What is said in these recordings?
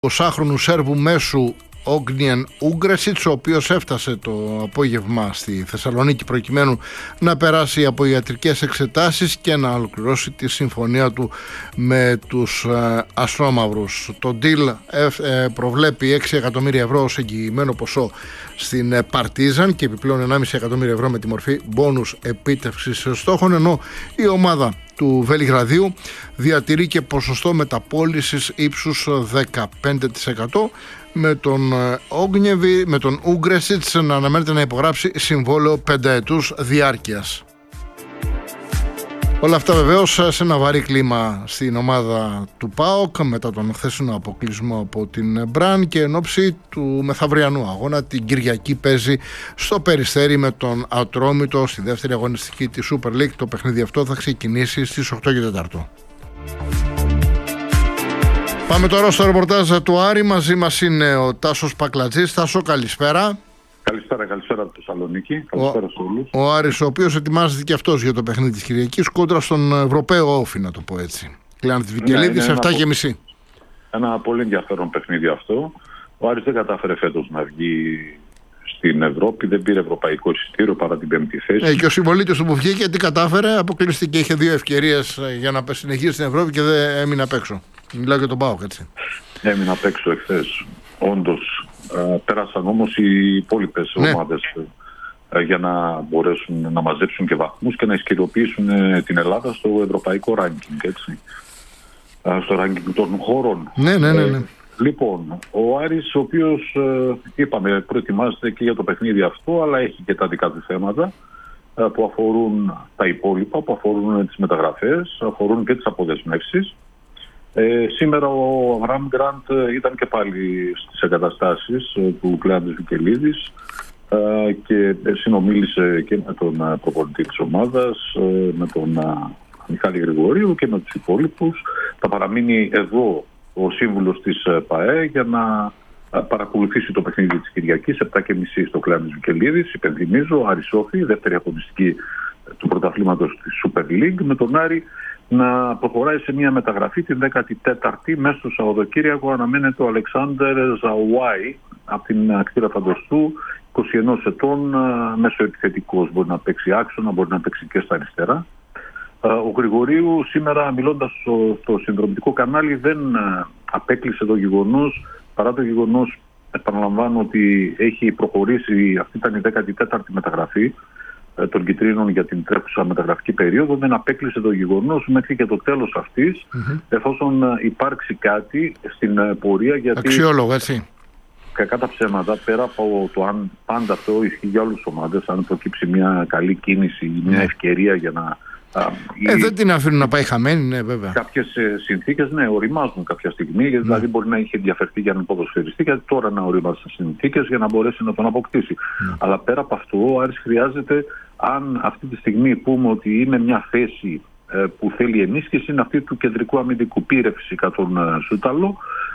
20χρονου Σέρβου μέσου Όγνιεν Ούγκρεσιτς, ο οποίος έφτασε το απόγευμα στη Θεσσαλονίκη προκειμένου να περάσει από ιατρικές εξετάσεις και να ολοκληρώσει τη συμφωνία του με τους Αστρόμαυρους. Το deal προβλέπει 6 εκατομμύρια ευρώ ως εγγυημένο ποσό στην Παρτίζαν και επιπλέον 1,5 εκατομμύρια ευρώ με τη μορφή μπόνους επίτευξης στόχων, ενώ η ομάδα του Βελιγραδίου διατηρεί και ποσοστό μεταπώλησης ύψους 15%, με τον Ούγκρεσιτς να αναμένεται να υπογράψει συμβόλαιο 5 ετούς διάρκειας. Όλα αυτά βεβαίως σε ένα βαρύ κλίμα στην ομάδα του ΠΑΟΚ μετά τον χθεσινό αποκλεισμό από την Μπραν και εν ώψη του μεθαυριανού αγώνα. Την Κυριακή παίζει στο Περιστέρι με τον Ατρόμητο στη δεύτερη αγωνιστική της Super League. Το παιχνίδι αυτό θα ξεκινήσει στις 8 και 4. Πάμε τώρα στο ρεπορτάζ του Άρη. Μαζί μας είναι ο Τάσος Πακλατζής. Τάσο, καλησπέρα. Καλησπέρα από τη Θεσσαλονίκη. Καλησπέρα σε όλους. Ο Άρης, ο οποίος ετοιμάζεται και αυτός για το παιχνίδι της Κυριακής κόντρα στον Ευρωπαίο Όφη, να το πω έτσι. Κλεάνθη Βικελίδης, 7:30. Ένα πολύ ενδιαφέρον παιχνίδι αυτό. Ο Άρης δεν κατάφερε φέτος να βγει στην Ευρώπη, δεν πήρε ευρωπαϊκό εισιτήριο παρά την 5η θέση. Και ο συμπολίτης του που βγήκε τι κατάφερε, αποκλείστηκε, είχε 2 ευκαιρίες για να συνεχίσει στην Ευρώπη και δεν έμεινε απ' έξω. Μιλάω για τον ΠΑΟΚ, έτσι. Έμεινε απ' έξω εχθές. Όντως. Πέρασαν όμως οι υπόλοιπες ομάδες για να μπορέσουν να μαζέψουν και βαθμούς και να ισχυροποιήσουν την Ελλάδα στο ευρωπαϊκό ranking, έτσι. Στο ranking των χώρων. Ναι. Λοιπόν, ο Άρης, ο οποίος είπαμε προετοιμάζεται και για το παιχνίδι αυτό, αλλά έχει και τα δικά του θέματα που αφορούν τα υπόλοιπα, που αφορούν τις μεταγραφές, αφορούν και τις αποδεσμεύσεις. Σήμερα ο Αβραάμ Γκραντ ήταν και πάλι στις εγκαταστάσεις του Κλεάνθης Βικελίδης και συνομίλησε και με τον προπονητή της ομάδας, με τον Μιχάλη Γρηγορίου και με τους υπόλοιπους. Θα παραμείνει εδώ ο σύμβουλος της ΠΑΕ για να παρακολουθήσει το παιχνίδι της Κυριακής 7:30 στο Κλεάνθης Βικελίδης. Υπενθυμίζω, Άρης Όφη, δεύτερη αγωνιστική του πρωταθλήματος της Super League, με τον Άρη να προχωράει σε μια μεταγραφή την 14η. Μέσα στο Σαββατοκύριακο αναμένεται ο Αλεξάνδερ Ζαουάι από την ακτήρα Φαντοστού, 21 ετών, μεσοεπιθετικός. Μπορεί να παίξει άξονα, μπορεί να παίξει και στα αριστερά. Ο Γρηγορίου σήμερα, μιλώντας στο συνδρομητικό κανάλι, δεν απέκλεισε το γεγονός, παρά το γεγονός, επαναλαμβάνω, ότι έχει προχωρήσει, αυτή ήταν η 14η μεταγραφή των κυτρίνων για την τρέχουσα μεταγραφική περίοδο, δεν απέκλεισε το γεγονός μέχρι και το τέλος αυτής, εφόσον υπάρξει κάτι στην πορεία. Γιατί αξιόλογο, έτσι. Κακά τα ψέματα, πέρα από το αν πάντα αυτό ισχύει για όλες τις ομάδες, αν προκύψει μια καλή κίνηση, μια ευκαιρία για να δεν την αφήνουν να πάει χαμένη, ναι, βέβαια. Κάποιες συνθήκες, ναι, οριμάζουν κάποια στιγμή. Δηλαδή, μπορεί να είχε ενδιαφερθεί για έναν ποδοσφαιριστή και τώρα να οριμάζει τις συνθήκες για να μπορέσει να τον αποκτήσει. Αλλά πέρα από αυτό, ο Άρης χρειάζεται, αν αυτή τη στιγμή πούμε ότι είναι μια θέση που θέλει ενίσχυση, είναι αυτή του κεντρικού αμυντικού. Πήρε φυσικά τον Σούταλο,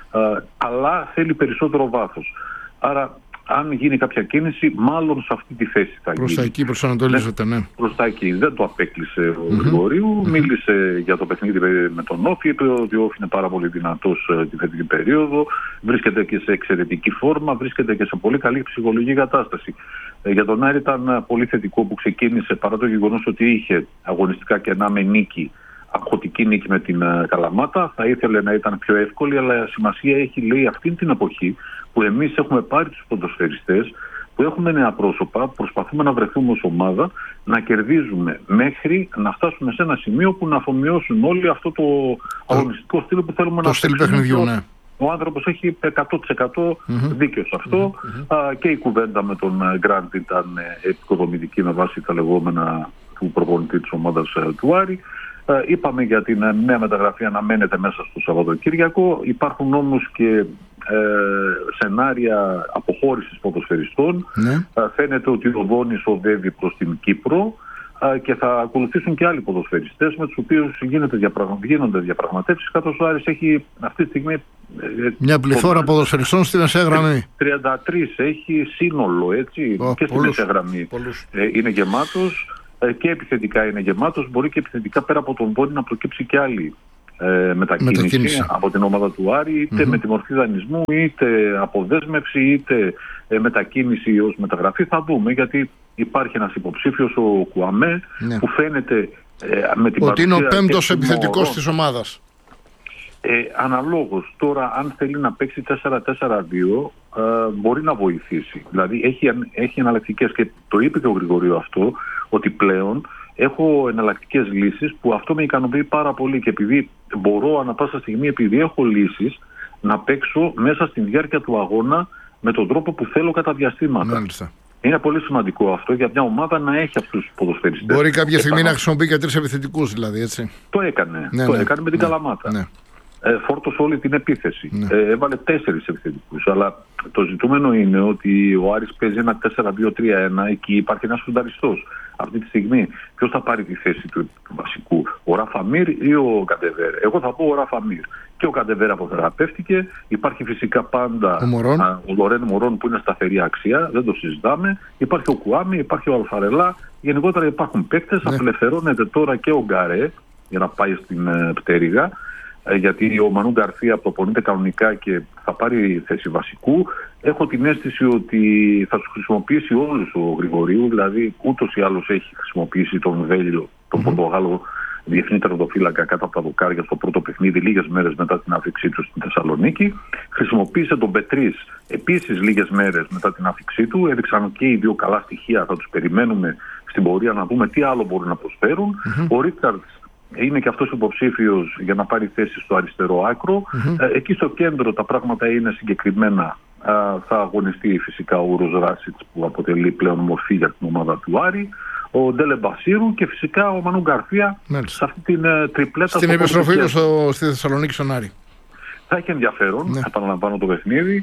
αλλά θέλει περισσότερο βάθος. Άρα, αν γίνει κάποια κίνηση, μάλλον σε αυτή τη θέση θα γίνει. Προς τα εκεί προσανατολίζεται, ναι. Προς τα εκεί. Δεν το απέκλεισε ο Γρηγορίου. Μίλησε για το παιχνίδι με τον Όφη. Είπε ότι ο Όφη είναι πάρα πολύ δυνατός τη φετινή περίοδο. Βρίσκεται και σε εξαιρετική φόρμα. Βρίσκεται και σε πολύ καλή ψυχολογική κατάσταση. Για τον Άρη ήταν πολύ θετικό που ξεκίνησε, παρά το γεγονός ότι είχε αγωνιστικά κενά με νίκη. Αγχωτική νίκη με την Καλαμάτα. Θα ήθελε να ήταν πιο εύκολη, αλλά σημασία έχει, λέει, αυτή την εποχή που εμείς έχουμε πάρει τους ποδοσφαιριστές, που έχουμε νέα πρόσωπα, προσπαθούμε να βρεθούμε ως ομάδα, να κερδίζουμε μέχρι να φτάσουμε σε ένα σημείο που να αφομοιώσουν όλοι αυτό το αγωνιστικό στυλ που θέλουμε να στυλ παιχνιδιού, ναι. Ο άνθρωπος έχει 100% δίκιο σε αυτό. Και η κουβέντα με τον Γκραντ ήταν επικοδομητική με βάση τα λεγόμενα του προπονητή της ομάδας του Άρη. Είπαμε για την νέα μεταγραφή, αναμένεται μέσα στο Σαββατοκύριακο. Υπάρχουν όμως και σενάρια αποχώρησης ποδοσφαιριστών. Φαίνεται ότι ο Δόνης οδεύει προς την Κύπρο και θα ακολουθήσουν και άλλοι ποδοσφαιριστές με τους οποίους γίνονται διαπραγματεύσεις, καθώς ο Άρης έχει αυτή τη στιγμή μια πληθώρα ποδοσφαιριστών στη μεσαία γραμμή. 33 έχει σύνολο, έτσι, και στη μεσαία γραμμή. Είναι γεμάτος. Και επιθετικά είναι γεμάτος. Μπορεί και επιθετικά πέρα από τον Βόνη να προκύψει και άλλη μετακίνηση από την ομάδα του Άρη, είτε με τη μορφή δανεισμού, είτε αποδέσμευση, είτε μετακίνηση ως μεταγραφή. Θα δούμε, γιατί υπάρχει ένας υποψήφιος, ο Κουαμέ, που φαίνεται με την ότι είναι ο παρουσία 5ος επιθετικός της ομάδας. Αναλόγως, τώρα αν θέλει να παίξει 4-4-2 μπορεί να βοηθήσει. Δηλαδή έχει εναλλακτικές, και το είπε και ο Γρηγορίου αυτό, ότι πλέον έχω εναλλακτικές λύσεις, που αυτό με ικανοποιεί πάρα πολύ, και επειδή μπορώ ανά πάσα στιγμή, επειδή έχω λύσεις, να παίξω μέσα στη διάρκεια του αγώνα με τον τρόπο που θέλω κατά διαστήματα. Μάλιστα. Είναι πολύ σημαντικό αυτό για μια ομάδα να έχει αυτούς τους ποδοσφαιριστές. Μπορεί κάποια στιγμή να χρησιμοποιεί και 3 επιθετικούς, δηλαδή, έτσι. Το έκανε. Έκανε με την Καλαμάτα. Ναι. Φόρτωσε όλη την επίθεση. Έβαλε 4 επιθετικούς. Αλλά το ζητούμενο είναι ότι ο Άρης παίζει ένα 4-2-3-1. Εκεί υπάρχει ένας φουνταριστός. Αυτή τη στιγμή ποιος θα πάρει τη θέση του βασικού, ο Ραφαμίρ ή ο Καντεβέρ? Εγώ θα πω ο Ραφαμίρ. Και ο Καντεβέρ αποθεραπεύτηκε. Υπάρχει φυσικά πάντα ο Λορέν Μωρόν, που είναι σταθερή αξία, δεν το συζητάμε. Υπάρχει ο Κουάμι, υπάρχει ο Αλφαρελά. Γενικότερα υπάρχουν παίκτες. Απελευθερώνεται τώρα και ο Γκαρέ για να πάει στην πτέρυγα, γιατί ο Μανού Γκαρθία προπονείται κανονικά και θα πάρει θέση βασικού. Έχω την αίσθηση ότι θα τους χρησιμοποιήσει όλους ο Γρηγορίου, δηλαδή ούτως ή άλλως έχει χρησιμοποιήσει τον Βέλιο, τον Πορτογάλο διεθνή τερματοφύλακα, κάτω από τα δοκάρια στο πρώτο παιχνίδι, λίγες μέρες μετά την άφηξή του στην Θεσσαλονίκη. Χρησιμοποίησε τον Πετρίς επίσης λίγες μέρες μετά την άφηξή του. Έδειξαν και οι δύο καλά στοιχεία, θα τους περιμένουμε στην πορεία να δούμε τι άλλο μπορούν να προσφέρουν. Ο Ρίτσαρτς είναι και αυτός υποψήφιος για να πάρει θέση στο αριστερό άκρο. Εκεί στο κέντρο τα πράγματα είναι συγκεκριμένα. Θα αγωνιστεί φυσικά ο Ούρος Ράσιτς, που αποτελεί πλέον μορφή για την ομάδα του Άρη, ο Ντέλε Μπασίρου και φυσικά ο Μανού Γκαρθία σε αυτή την τριπλέτα. Στην επιστροφή του στη Θεσσαλονίκη στον Άρη. Θα έχει ενδιαφέρον, επαναλαμβάνω το παιχνίδι.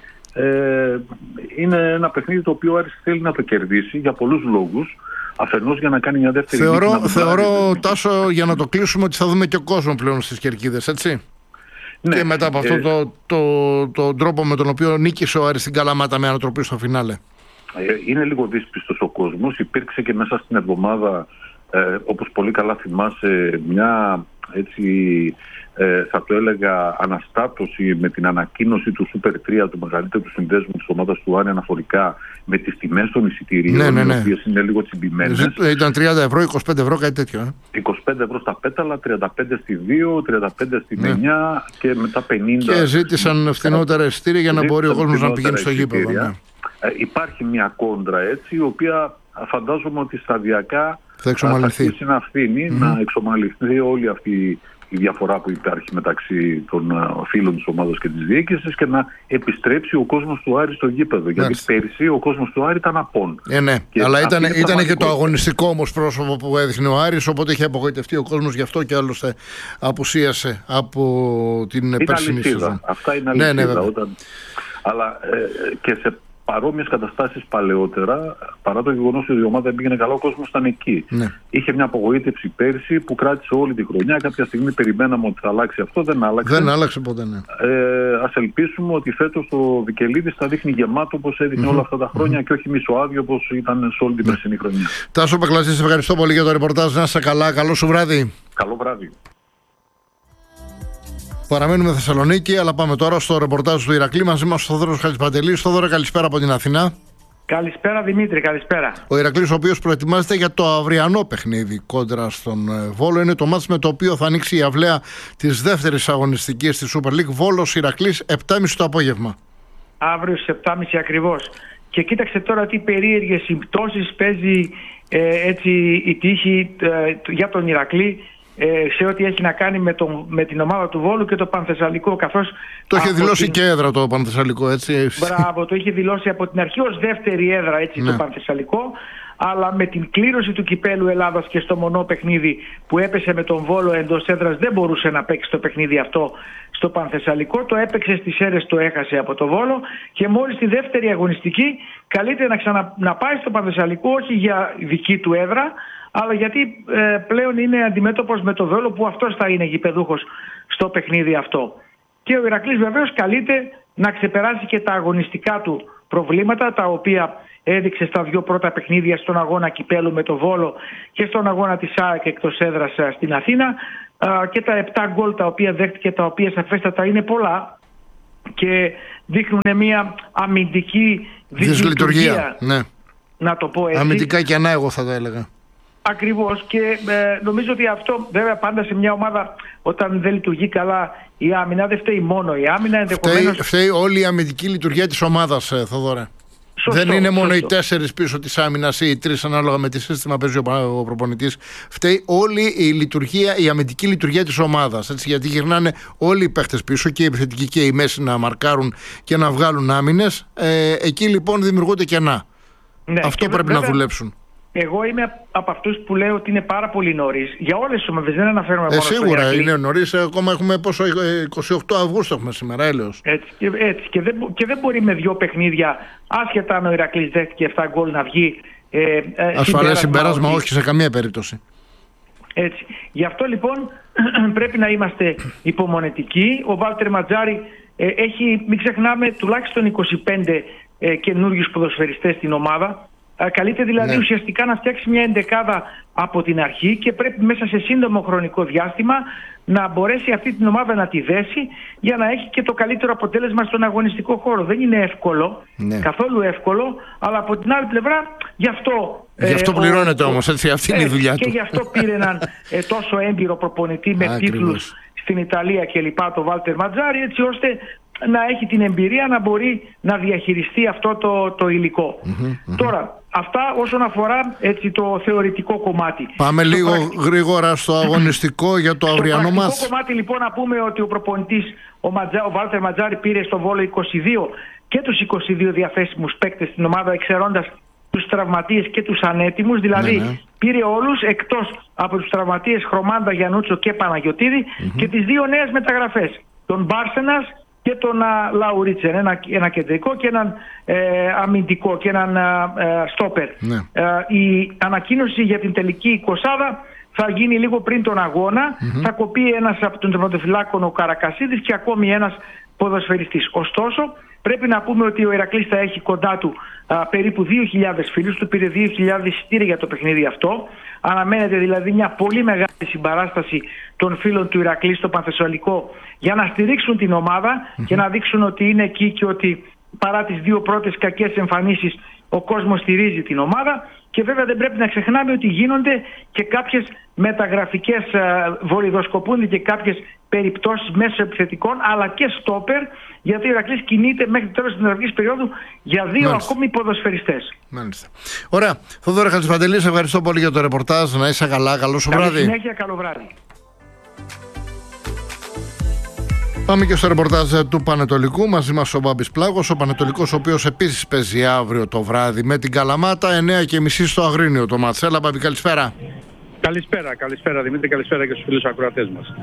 Είναι ένα παιχνίδι το οποίο ο Άρης θέλει να το κερδίσει για πολλούς λόγους. Αφενός για να κάνει μια δεύτερη νίκη. Θεωρώ, Τάσο, για να το κλείσουμε, ότι θα δούμε και κόσμο πλέον στις Κερκίδες, έτσι. Ναι, και μετά από αυτό τον τρόπο με τον οποίο νίκησε ο Άρης στην Καλαμάτα με ανατροπή στο φινάλε. Είναι λίγο δύσπιστος ο κόσμος. Υπήρξε και μέσα στην εβδομάδα, όπως πολύ καλά θυμάσαι, μια έτσι, θα το έλεγα, αναστάτωση με την ανακοίνωση του Super 3, του μεγαλύτερου συνδέσμου της ομάδας του Άρη, αναφορικά με τις τιμές των εισιτηρίων, οι οποίες είναι λίγο τσιμπημένες. Ήταν 30 ευρώ, 25 ευρώ, κάτι τέτοιο. 25 ευρώ στα πέταλα, 35 στη 2, 35 στη 9 και μετά 50. Και ζήτησαν φθηνότερα εισιτήρια για να μπορεί ο κόσμος να πηγαίνει στο γήπεδο. Υπάρχει μια κόντρα έτσι, η οποία φαντάζομαι ότι σταδιακά θα αρχίσει να φθήνει, να εξομαλυνθεί όλη αυτή η διαφορά που υπάρχει μεταξύ των φίλων της ομάδας και της διοίκησης, και να επιστρέψει ο κόσμος του Άρη στο γήπεδο. Γιατί πέρυσι ο κόσμος του Άρη ήταν απόν. Ναι, αλλά ήταν και το αγωνιστικό όμως πρόσωπο που έδειχνε ο Άρης, οπότε είχε απογοητευτεί ο κόσμος, γι' αυτό και άλλωστε απουσίασε από την περσινή σεζόν. Αυτά είναι αλήθεια. Αλλά και σε παρόμοιες καταστάσεις παλαιότερα, παρά το γεγονός ότι η ομάδα πήγαινε καλά, ο κόσμος ήταν εκεί. Είχε μια απογοήτευση πέρσι που κράτησε όλη τη χρονιά. Κάποια στιγμή περιμέναμε ότι θα αλλάξει αυτό, δεν άλλαξε. Δεν άλλαξε ποτέ, ναι. Ας ελπίσουμε ότι φέτος το Βικελίδης θα δείχνει γεμάτο όπως έδειχνε όλα αυτά τα χρόνια και όχι μισοάδιο όπως ήταν σε όλη την περσινή χρονιά. Τάσο Πακλατζή, σε ευχαριστώ πολύ για το ρεπορτάζ. Να είσαι καλά, καλό σου βράδυ. Καλό βράδυ. Παραμένουμε Θεσσαλονίκη, αλλά πάμε τώρα στο ρεπορτάζ του Ηρακλή. Μαζί μας ο Θόδωρος Χατζηπαντελής. Θόδωρα, καλησπέρα από την Αθηνά. Καλησπέρα Δημήτρη, καλησπέρα. Ο Ηρακλής, ο οποίος προετοιμάζεται για το αυριανό παιχνίδι κόντρα στον Βόλο. Είναι το μάτς με το οποίο θα ανοίξει η αυλαία της δεύτερης αγωνιστικής της Super League. Βόλος Ηρακλής, 7.30 το απόγευμα. Αύριο στις 7.30 ακριβώς. Και κοίταξε τώρα τι περίεργες συμπτώσεις παίζει έτσι η τύχη για τον Ηρακλή σε ό,τι έχει να κάνει με την ομάδα του Βόλου και το Πανθεσσαλικό. Καθώς το είχε δηλώσει και έδρα το Πανθεσσαλικό, έτσι. Μπράβο, το είχε δηλώσει από την αρχή ως δεύτερη έδρα, έτσι, το Πανθεσσαλικό. Αλλά με την κλήρωση του Κυπέλλου Ελλάδας και στο μονό παιχνίδι που έπεσε με τον Βόλο εντός έδρας, δεν μπορούσε να παίξει το παιχνίδι αυτό στο Πανθεσσαλικό. Το έπαιξε στις αίρες, το έχασε από το Βόλο και μόλις τη δεύτερη αγωνιστική καλείται να πάει στο Πανθεσσαλικό, όχι για δική του έδρα, αλλά γιατί πλέον είναι αντιμέτωπος με το Βόλο, που αυτός θα είναι γηπεδούχος στο παιχνίδι αυτό. Και ο Ηρακλής βεβαίως καλείται να ξεπεράσει και τα αγωνιστικά του προβλήματα, τα οποία έδειξε στα δύο πρώτα παιχνίδια, στον αγώνα Κυπέλλου με το Βόλο και στον αγώνα της ΑΕΚ εκτός έδρας στην Αθήνα. και τα 7 γκολ τα οποία δέχτηκε, τα οποία σαφέστατα είναι πολλά και δείχνουν μια αμυντική δυσλειτουργία, ναι. Να το πω έτσι. Αμυντικά κενά, εγώ θα τα έλεγα. Ακριβώς, και νομίζω ότι αυτό βέβαια πάντα σε μια ομάδα, όταν δεν λειτουργεί καλά η άμυνα, δεν φταίει μόνο η άμυνα, ενδεχομένως... Φταίει όλη η αμυντική λειτουργία της ομάδας, Θοδωρέ. Σωστό, δεν είναι μόνο σωστό. οι 4 πίσω της άμυνας ή οι 3 ανάλογα με τι σύστημα παίζει ο προπονητής. Φταίει όλη η λειτουργία, η αμυντική λειτουργία της ομάδας. Έτσι, γιατί γυρνάνε όλοι οι παίχτες πίσω, και οι επιθετικοί και οι μέση, να μαρκάρουν και να βγάλουν άμυνες. Εκεί λοιπόν δημιουργούνται κενά. Ναι, αυτό πρέπει βέβαια, να δουλέψουν. Εγώ είμαι από αυτούς που λέω ότι είναι πάρα πολύ νωρίς για όλες τις ομάδες, δεν αναφέρομαι μόνο στο Σίγουρα Ηρακλή. είναι νωρίς, ακόμα έχουμε 28 Αυγούστου έχουμε σήμερα, έλεος. Έτσι, και δεν μπορεί με 2 παιχνίδια, άσχετα αν ο Ηρακλής δέχτηκε 7 γκολ, να βγει ασφαλές συμπέρασμα, όχι σε καμία περίπτωση. Έτσι. Γι' αυτό λοιπόν πρέπει να είμαστε υπομονετικοί. Ο Βάλτερ Ματζάρη έχει, μην ξεχνάμε, τουλάχιστον 25 καινούριους ποδοσφαιριστές στην ομάδα. Καλείται δηλαδή ουσιαστικά να φτιάξει μια εντεκάδα από την αρχή και πρέπει μέσα σε σύντομο χρονικό διάστημα να μπορέσει αυτή την ομάδα να τη δέσει για να έχει και το καλύτερο αποτέλεσμα στον αγωνιστικό χώρο. Δεν είναι εύκολο, καθόλου εύκολο, αλλά από την άλλη πλευρά γι' αυτό πληρώνεται όμως, έτσι, αυτή είναι η δουλειά του. Και γι' αυτό πήρε έναν τόσο έμπειρο προπονητή με τίτλους στην Ιταλία και λοιπά, το Βάλτερ Ματζάρη, έτσι ώστε να έχει την εμπειρία να μπορεί να διαχειριστεί αυτό το υλικό. Τώρα, αυτά όσον αφορά έτσι το θεωρητικό κομμάτι. Πάμε λίγο γρήγορα στο αγωνιστικό για το αυριανό μας. Στο πρακτικό κομμάτι λοιπόν να πούμε ότι ο προπονητής, ο Βάλτερ Ματζάρη, πήρε στο Βόλο 22 και τους 22 διαθέσιμους παίκτες στην ομάδα, εξαιρώντας τους τραυματίες και τους ανέτοιμους, δηλαδή πήρε όλους εκτός από τους τραυματίες Χρωμάντα, Γιαννούτσο και Παναγιωτίδη και τις 2 νέες μεταγραφές, τον Μπάρσενας και τον Λαουρίτσεν, ένα κεντρικό και έναν αμυντικό και έναν στόπερ. Η ανακοίνωση για την τελική 20 θα γίνει λίγο πριν τον αγώνα. Θα κοπεί ένας από τον τερματοφυλάκων, ο Καρακασίδης, και ακόμη ένας ποδοσφαιριστής. Ωστόσο, πρέπει να πούμε ότι ο Ηρακλής θα έχει κοντά του περίπου 2.000 φίλους. Του πήρε 2.000 εισιτήρια για το παιχνίδι αυτό. Αναμένεται δηλαδή μια πολύ μεγάλη συμπαράσταση των φίλων του Ηρακλή στο Πανθεσσαλικό για να στηρίξουν την ομάδα και να δείξουν ότι είναι εκεί και ότι παρά τις 2 πρώτες κακές εμφανίσεις ο κόσμος στηρίζει την ομάδα. Και βέβαια δεν πρέπει να ξεχνάμε ότι γίνονται και κάποιες μεταγραφικές, βορειδοσκοπούνται και κάποιες περιπτώσεις μέσω επιθετικών αλλά και στόπερ, γιατί ο Ηρακλής κινείται μέχρι το τέλος της μεταγραφικής περίοδου για 2 ακόμη ποδοσφαιριστές. Μάλιστα. Ωραία. Θοδωρέ Χατζηπαντελή, σε ευχαριστώ πολύ για το ρεπορτάζ. Να είσαι καλά. Καλό σου βράδυ. Καλή συνέχεια, καλό βράδυ. Πάμε και στο ρεπορτάζ του Πανετολικού. Μαζί μας ο Μπάμπης Πλάγος, ο Πανετολικός, ο οποίος επίσης παίζει αύριο το βράδυ με την Καλαμάτα, 9:30 στο Αγρίνιο το μάτς. Έλα, Μπάμπη, καλησπέρα. Καλησπέρα Δημήτρη, καλησπέρα και στους φίλους ακροατές μας.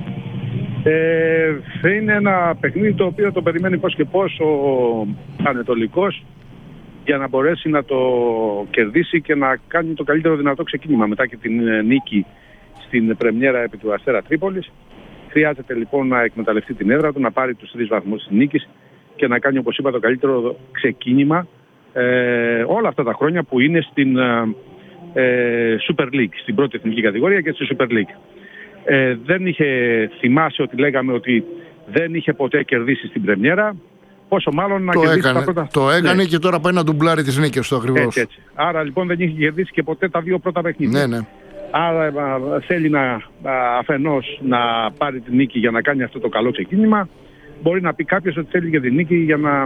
Είναι ένα παιχνίδι το οποίο το περιμένει πώς και πώς ο Πανετολικός για να μπορέσει να το κερδίσει και να κάνει το καλύτερο δυνατό ξεκίνημα μετά και την νίκη στην πρεμιέρα επί του Αστέρα Τρίπολης. Χρειάζεται λοιπόν να εκμεταλλευτεί την έδρα του, να πάρει τους 3 βαθμούς της νίκης και να κάνει, όπως είπα, το καλύτερο ξεκίνημα όλα αυτά τα χρόνια που είναι στην Super League, στην πρώτη εθνική κατηγορία και στη Super League. Δεν είχε, θυμάσαι ότι λέγαμε ότι δεν είχε ποτέ κερδίσει στην πρεμιέρα, πόσο μάλλον να κερδίσει τα πρώτα. Το έκανε και τώρα πάει να ντουμπλάρει τις νίκες του ακριβώς. Έτσι. Άρα λοιπόν δεν είχε κερδίσει και ποτέ τα 2 πρώτα παιχνίδια. Ναι. Άρα θέλει αφενός να πάρει την νίκη για να κάνει αυτό το καλό ξεκίνημα. Μπορεί να πει κάποιος ότι θέλει και την νίκη για να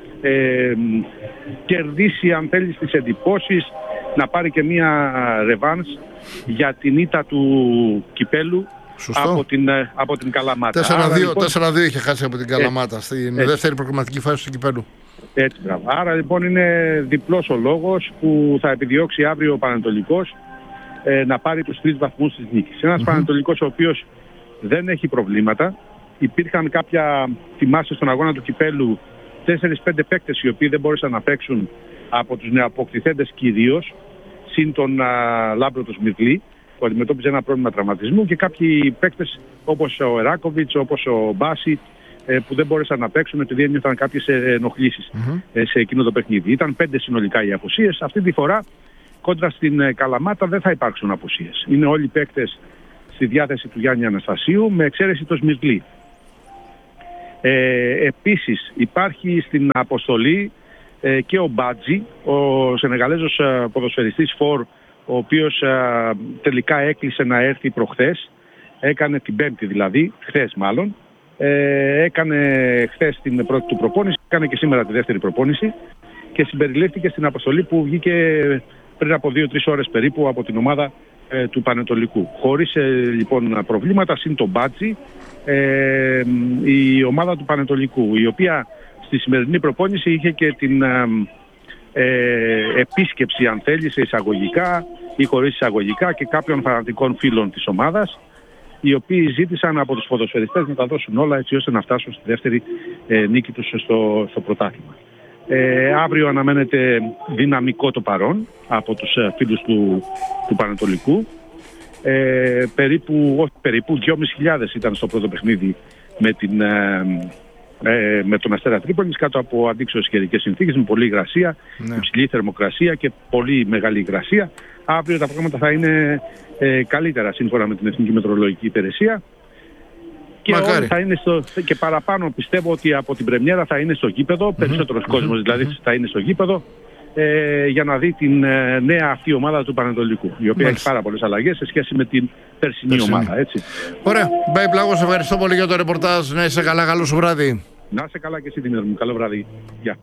κερδίσει, αν θέλει, τις εντυπώσεις, να πάρει και μία ρεβάνς για την ήττα του κυπέλου από την Καλαμάτα. 4-2 είχε χάσει από την Καλαμάτα στην δεύτερη προκριματική φάση του κυπέλου. Έτσι, μπράβο. Άρα λοιπόν είναι διπλός ο λόγος που θα επιδιώξει αύριο ο Πανετολικός να πάρει τους 3 βαθμούς της νίκης. Ένας Πανετολικός ο οποίος δεν έχει προβλήματα. Υπήρχαν κάποια, θυμάσαι, στον αγώνα του κυπέλου 4-5 παίκτες οι οποίοι δεν μπόρεσαν να παίξουν από τους νεοαποκτηθέντες κυρίως, συν τον Λάμπρο του Σμιρλή που αντιμετώπιζε ένα πρόβλημα τραυματισμού, και κάποιοι παίκτες όπως ο Εράκοβιτς, όπως ο Μπάση, που δεν μπόρεσαν να παίξουν επειδή ένιωθαν κάποιες ενοχλήσεις σε εκείνο το παιχνίδι. Ήταν 5 συνολικά οι απουσίες. Αυτή τη φορά κόντρα στην Καλαμάτα δεν θα υπάρξουν απουσίες. Είναι όλοι οι παίκτες στη διάθεση του Γιάννη Αναστασίου, με εξαίρεση το Σμυρλή. Επίσης υπάρχει στην αποστολή και ο Μπάτζη, ο Σενεγαλέζος ποδοσφαιριστής φορ, ο οποίος τελικά έκλεισε να έρθει προχθές. Έκανε την Πέμπτη δηλαδή, χθες μάλλον. Έκανε χθες την πρώτη του προπόνηση, έκανε και σήμερα τη δεύτερη προπόνηση και συμπεριλήφθηκε στην αποστολή που βγήκε πριν από 2-3 ώρες περίπου από την ομάδα του Πανετολικού. Χωρίς λοιπόν προβλήματα, συν τον Μπάτζη, η ομάδα του Πανετολικού, η οποία στη σημερινή προπόνηση είχε και την επίσκεψη, αν θέλει, σε εισαγωγικά ή χωρίς εισαγωγικά, και κάποιων φανατικών φίλων της ομάδας, οι οποίοι ζήτησαν από τους ποδοσφαιριστές να τα δώσουν όλα έτσι ώστε να φτάσουν στη δεύτερη νίκη τους στο πρωτάθλημα. Αύριο αναμένεται δυναμικό το παρόν από τους φίλους του Πανετολικού. Περίπου 2.500 ήταν στο πρώτο παιχνίδι με τον Αστέρα Τρίπολης, κάτω από αντίξωες καιρικές συνθήκες, με πολλή υγρασία, υψηλή θερμοκρασία και πολύ μεγάλη υγρασία. Αύριο τα πράγματα θα είναι καλύτερα σύμφωνα με την Εθνική Μετεωρολογική Υπηρεσία. Και θα είναι και παραπάνω, πιστεύω ότι από την πρεμιέρα θα είναι στο γήπεδο, περισσότερος κόσμος δηλαδή θα είναι στο γήπεδο, για να δει την νέα αυτή ομάδα του Πανετολικού, η οποία έχει πάρα πολλές αλλαγές σε σχέση με την περσινή ομάδα. Έτσι. Ωραία. Μπάι Πλάγος, ευχαριστώ πολύ για το ρεπορτάζ. Να είσαι καλά, καλό σου βράδυ. Να είσαι καλά και εσύ, Δημήτρη μου. Καλό βράδυ. Γεια.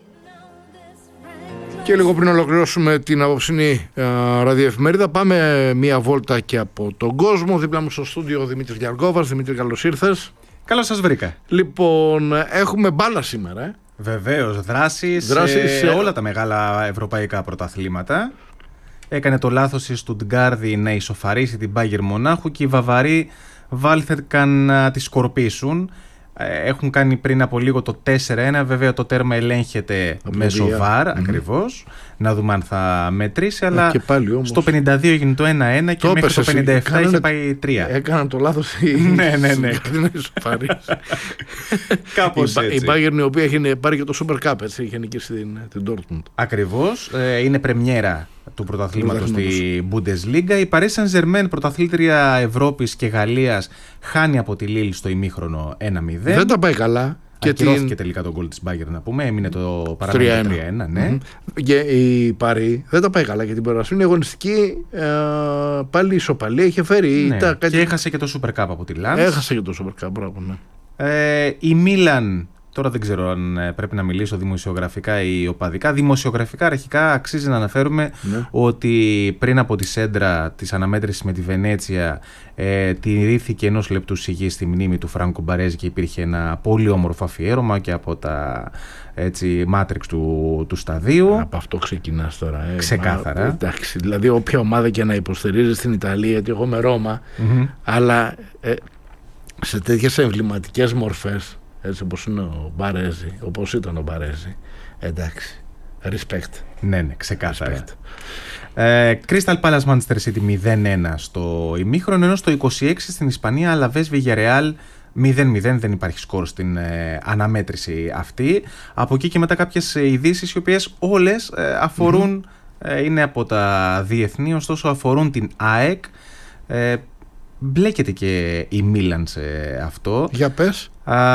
Και λίγο πριν ολοκληρώσουμε την απόψινή ραδιοεφημερίδα, πάμε μία βόλτα και από τον κόσμο. Δίπλα μου στο στούντιο ο Δημήτρης Γιαργόβας. Δημήτρη, καλώς ήρθες. Καλώς σας βρήκα. Λοιπόν, έχουμε μπάλα σήμερα. Βεβαίως, δράσεις σε όλα τα μεγάλα ευρωπαϊκά πρωταθλήματα. Έκανε το λάθος η Στουτγκάρδη να ισοφαρίσει την Μπάγερ Μονάχου και οι Βαβαροί βάλθηκαν να τη σκορπίσουν. Έχουν κάνει πριν από λίγο το 4-1. Βέβαια το τέρμα ελέγχεται μέσω VAR ακριβώς. Να δούμε αν θα μετρήσει. Αλλά και πάλι όμως, στο 52 έγινε το 1-1 και μέχρι το 57 είχε πάει 3. Έκαναν το λάθος ναι. να ισοφαρίσει. Κάπως έτσι. Η Bayern, η οποία έχει πάρει και το Super Cup, έτσι, είχε νικήσει την Dortmund. Ακριβώς. Είναι πρεμιέρα του πρωταθλήματος στη Bundesliga. Η Paris Saint-Germain, πρωταθλήτρια Ευρώπης και Γαλλίας, χάνει από τη Lille στο ημίχρονο 1-0. Δεν τα πάει καλά. Ακυρώθηκε τελικά το γκολ της Bayern, να πούμε. Έμεινε το παράδειγμα 3-1. Ναι. Και η Paris δεν τα πάει καλά, γιατί την περασμένη αγωνιστική πάλι ισοπαλία είχε φέρει. Και έχασε και το Super Cup από τη Lens. Έχασε και το Super Cup, μπράβο, ναι. Η Milan, τώρα δεν ξέρω αν πρέπει να μιλήσω δημοσιογραφικά ή οπαδικά. Δημοσιογραφικά αρχικά αξίζει να αναφέρουμε ότι πριν από τη σέντρα της αναμέτρησης με τη Βενέτσια τηρήθηκε 1 λεπτού σιγή στη μνήμη του Φράνκο Μπαρέζη και υπήρχε ένα πολύ όμορφο αφιέρωμα και από τα μάτριξ του σταδίου. Από αυτό ξεκινάς τώρα. Ξεκάθαρα. Εντάξει, δηλαδή όποια ομάδα και να υποστηρίζει στην Ιταλία, γιατί εγώ είμαι Ρώμα, αλλά σε τέτοιες εμβληματικές μορφές, έτσι όπως είναι ο Μπαρέζη, όπως ήταν ο Μπαρέζη, εντάξει, respect. Ναι, ξεκάθαρα. Crystal Palace Manchester City 0-1 στο ημίχρονο, ενώ στο 26 στην Ισπανία Αλαβές Villarreal 0-0, δεν υπάρχει σκορ στην αναμέτρηση αυτή. Από εκεί και μετά κάποιες ειδήσεις οι οποίες όλες αφορούν, είναι από τα διεθνή, ωστόσο αφορούν την ΑΕΚ. Μπλέκεται και η Μίλαν σε αυτό. Για πες.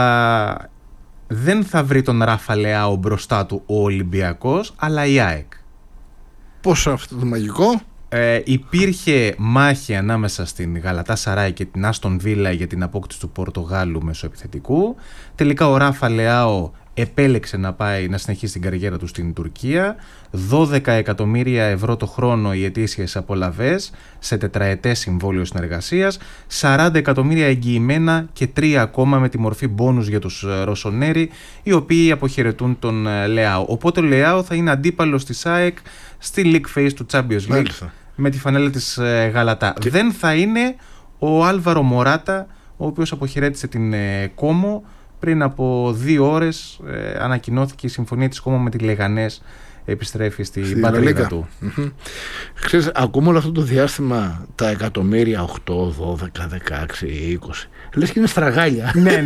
Δεν θα βρει τον Ράφα Λεάο μπροστά του ο Ολυμπιακός, αλλά η ΑΕΚ. Πώς αυτό το μαγικό? Υπήρχε μάχη ανάμεσα στην Γαλατάσαράι και την Άστον Βίλα για την απόκτηση του Πορτογάλου μεσοεπιθετικού. Τελικά ο Ράφα Λεάο επέλεξε να συνεχίσει την καριέρα του στην Τουρκία. 12 εκατομμύρια ευρώ το χρόνο οι ετήσιες απολαβές σε τετραετές συμβόλαιο συνεργασίας, 40 εκατομμύρια εγγυημένα και 3 ακόμα με τη μορφή μπόνους για τους Ρωσονέρι, οι οποίοι αποχαιρετούν τον Λεάο. Οπότε ο Λεάο θα είναι αντίπαλος της ΑΕΚ στη League Phase του Champions League με τη φανέλα της Γαλατά. Δεν θα είναι ο Άλβαρο Μοράτα, ο οποίος αποχαιρέτησε την Κόμο. Πριν από 2 ώρες ανακοινώθηκε η συμφωνία της Κόμο με τη Λεγανές, επιστρέφει στην πατρίδα του. Ξέρεις, ακούμε όλο αυτό το διάστημα τα εκατομμύρια 8, 12, 16, 20. Λες και είναι στραγάλια. Ναι.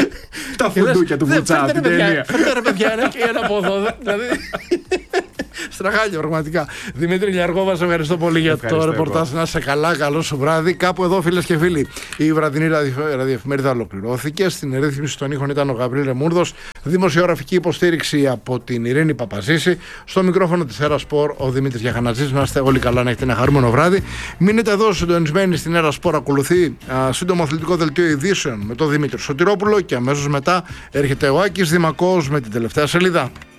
Τα φουντούκια του Βουτσά από την ταινία. Φέρτε ρε παιδιά, ένα από εδώ. Δηλαδή Στραγάλια, πραγματικά. Δημήτρη Λιαργόβα, σε ευχαριστώ πολύ για το ρεπορτάζ. Να είσαι καλά, καλό σου βράδυ. Κάπου εδώ, φίλες και φίλοι, η βραδινή ραδιοεφημερίδα ολοκληρώθηκε. Στην ρύθμιση των ήχων ήταν ο Γαβρίλ Ρεμούρδος. Δημοσιογραφική υποστήριξη από την Ειρήνη Παπαζήση. Στο μικρόφωνο της Έρα Σπορ ο Δημήτρης Γιαχανατζής. Να είστε όλοι καλά, να έχετε ένα χαρούμενο βράδυ. Μείνετε εδώ συντονισμένοι στην Έρα Σπορ. Ακολουθεί σύντομο αθλητικό δελτίο ειδήσεων με τον Δημήτρη Σωτηρόπουλο και αμέσως μετά έρχεται ο Άκης Δημακός με την τελευταία σελίδα.